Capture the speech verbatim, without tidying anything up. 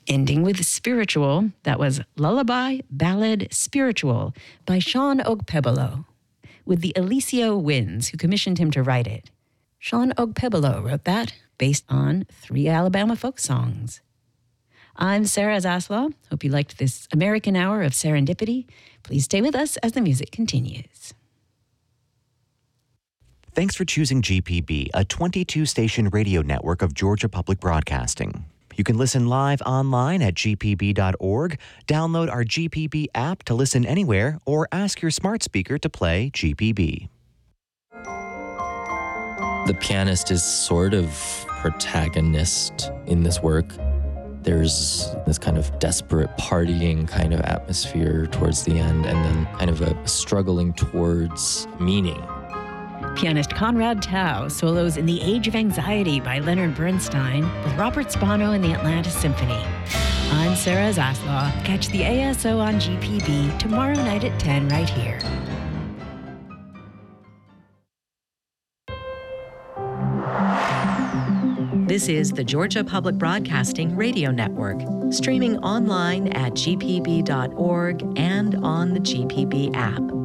Ending with Spiritual, that was Lullaby, Ballad, Spiritual by Sean Ogbebelo, with the Eliseo Winds, who commissioned him to write it. Sean Ogbebelo wrote that, based on three Alabama folk songs. I'm Sarah Zaslaw. Hope you liked this American Hour of Serendipity. Please stay with us as the music continues. Thanks for choosing G P B, a twenty-two station radio network of Georgia Public Broadcasting. You can listen live online at g p b dot org, download our G P B app to listen anywhere, or ask your smart speaker to play G P B. The pianist is sort of protagonist in this work. There's this kind of desperate partying kind of atmosphere towards the end, and then kind of a struggling towards meaning. Pianist Conrad Tao solos in The Age of Anxiety by Leonard Bernstein with Robert Spano and the Atlanta Symphony. I'm Sarah Zaslaw. Catch the A S O on G P B tomorrow night at ten right here. This is the Georgia Public Broadcasting Radio Network, streaming online at g p b dot org and on the G P B app.